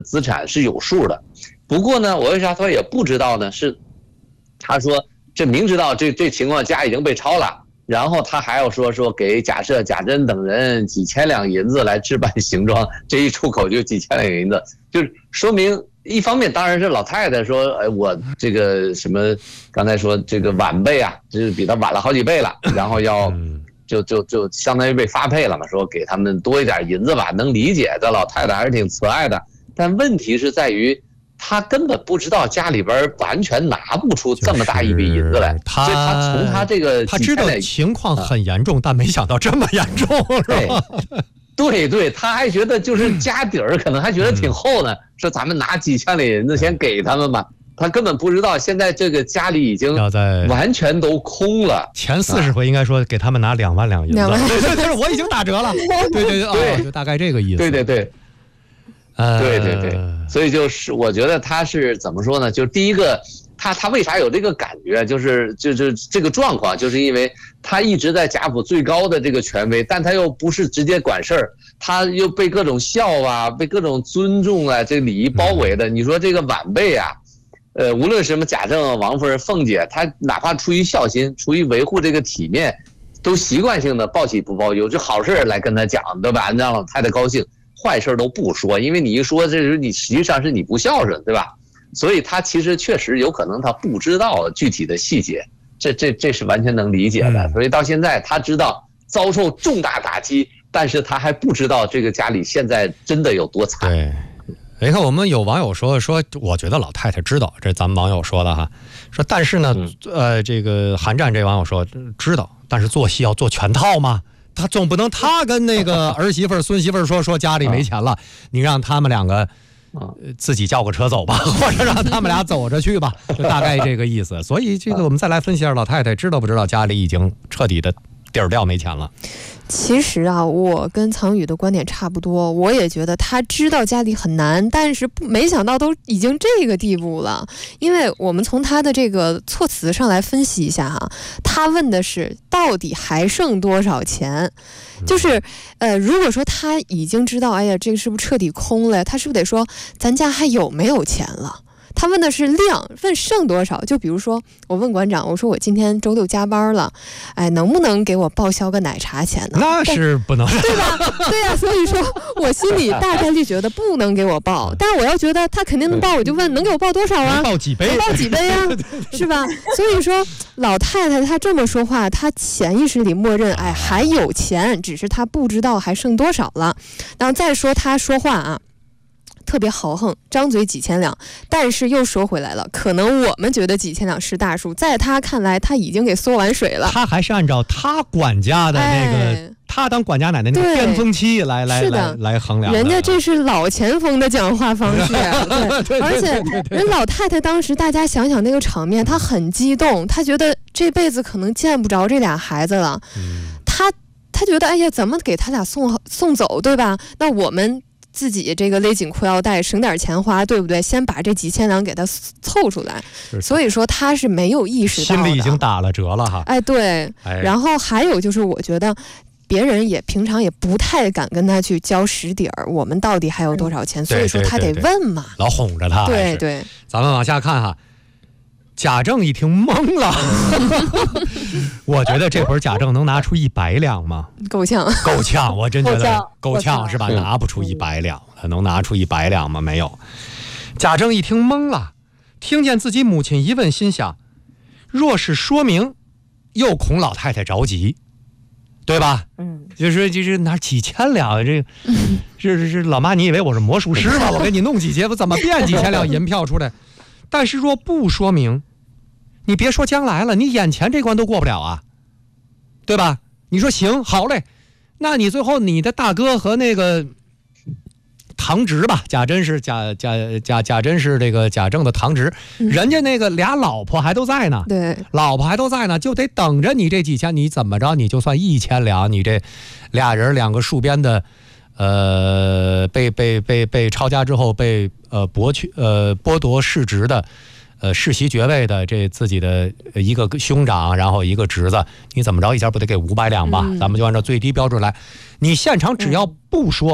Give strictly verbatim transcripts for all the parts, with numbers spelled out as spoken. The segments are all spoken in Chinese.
资产是有数的。不过呢，我为啥说也不知道呢？是他说这明知道这这情况家已经被抄了，然后他还要说说给假设贾珍等人几千两银子来置办行装，这一出口就几千两银子，就是说明一方面当然是老太太说，哎，我这个什么刚才说这个晚辈啊，就是比他晚了好几倍了，然后要就就就相当于被发配了嘛，说给他们多一点银子吧，能理解，这老太太还是挺慈爱的。但问题是在于，他根本不知道家里边完全拿不出这么大一笔银子来， 他所以他从他这个他知道情况很严重，但没想到这么严重，是吧？ 对对，他还觉得就是家底儿可能还觉得挺厚呢，说咱们拿几千两银子先给他们吧。他根本不知道现在这个家里已经完全都空了。 前四十回应该说给他们拿两万两银子，对对对，我已经打折了。对对对，哦，就大概这个意思。 对对对。 呃、 对对对，所以就是我觉得他是怎么说呢？就是第一个，他他为啥有这个感觉？就是就是这个状况，就是因为他一直在贾府最高的这个权威，但他又不是直接管事儿，他又被各种孝啊，被各种尊重啊，这礼仪包围的。你说这个晚辈啊，呃，无论什么贾政、王夫人、凤姐，他哪怕出于孝心，出于维护这个体面，都习惯性的报喜不报忧，就好事来跟他讲，对吧？让老太太高兴。坏事都不说，因为你一说，这是你实际上是你不孝顺，对吧？所以他其实确实有可能他不知道具体的细节，这这这是完全能理解的。所以到现在他知道遭受重大打击，但是他还不知道这个家里现在真的有多惨。 对，你看我们有网友说说，我觉得老太太知道，这咱们网友说的哈，说但是呢，呃，这个韩战这网友说知道，但是做戏要做全套吗？他总不能他跟那个儿媳妇孙媳妇说说家里没钱了，你让他们两个自己叫个车走吧，或者让他们俩走着去吧，就大概这个意思。所以这个我们再来分析一下，老太太知道不知道家里已经彻底的底儿掉没钱了？ 其实啊，我跟藏宇的观点差不多，我也觉得他知道家里很难，但是没想到都已经这个地步了。因为我们从他的这个措辞上来分析一下哈，他问的是到底还剩多少钱，就是呃，如果说他已经知道，哎呀，这个是不是彻底空了，他是不是得说咱家还有没有钱了？他问的是量，问剩多少。就比如说我问馆长，我说我今天周六加班了，哎，能不能给我报销个奶茶钱呢？ 那是不能， 对吧？对呀、啊，所以说我心里大概率觉得不能给我报，但是我要觉得他肯定能报，我就问能给我报多少啊？ 报几杯？ 能报几杯啊？是吧？所以说老太太她这么说话，她潜意识里默认，哎，还有钱，只是她不知道还剩多少了。然后再说她说话啊，特别豪横，张嘴几千两，但是又说回来了，可能我们觉得几千两是大数，在他看来他已经给缩完水了。 他还是按照他管家的那个、哎、他当管家奶奶那个巅峰期来来来来衡量。 人家这是老前锋的讲话方式、啊对对，而且人老太太当时大家想想那个场面，她很激动，她觉得这辈子可能见不着这俩孩子了，嗯、她她觉得哎呀，怎么给他俩送送走，对吧？那我们自己这个勒紧裤腰带省点钱花，对不对？先把这几千两给他凑出来，所以说他是没有意识到的， 心里已经打了折了哈。 哎，对。哎、然后还有就是，我觉得别人也平常也不太敢跟他去交实底儿，我们到底还有多少钱？所以说他得问嘛， 老哄着他。 对对。 咱们往下看哈。贾政一听懵了，我觉得这会儿贾政能拿出一百两吗？ 够呛， 够呛，我真觉得够呛是吧？拿不出一百两，他能拿出一百两吗？没有。贾政一听懵了，听见自己母亲一问，心想：若是说明，又恐老太太着急，对吧？嗯，就是就是拿几千两，这是是是，老妈，你以为我是魔术师吗？我给你弄几千，我怎么变几千两银票出来？但是若不说明，你别说将来了，你眼前这关都过不了啊，对吧？你说行，好嘞，那你最后你的大哥和那个堂侄吧，贾珍是贾贾贾贾珍是这个贾政的堂侄、嗯，人家那个俩老婆还都在呢， 对， 老婆还都在呢，就得等着你这几千，你怎么着，你就算一千两，你这俩人两个戍边的。呃，被被被被抄家之后被呃剥去呃剥夺世职的，呃世袭爵位的这自己的一个兄长，然后一个侄子，你怎么着一下不得给五百两吧、嗯？咱们就按照最低标准来，你现场只要不说，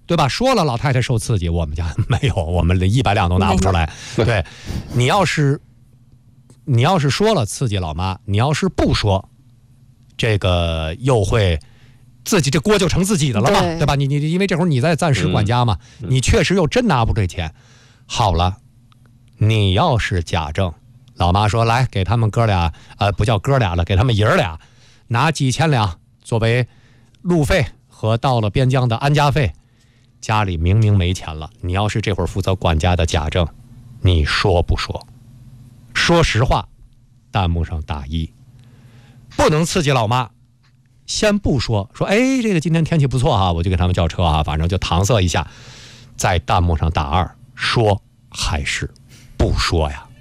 对吧？说了老太太受刺激，我们家没有，我们连一百两都拿不出来。对，你要是你要是说了刺激老妈，你要是不说，这个又会自己这锅就成自己的了嘛， 对, 对吧？你你因为这会儿你在暂时管家嘛，嗯、你确实又真拿不这钱。好了，你要是假证，老妈说来给他们哥俩，呃，不叫哥俩了，给他们爷儿俩拿几千两作为路费和到了边疆的安家费。家里明明没钱了，你要是这会儿负责管家的假证，你说不说？说实话，弹幕上打一，不能刺激老妈。先不说，说哎，这个今天天气不错啊，我就给他们叫车啊，反正就搪塞一下。在弹幕上打二，说还是不说呀？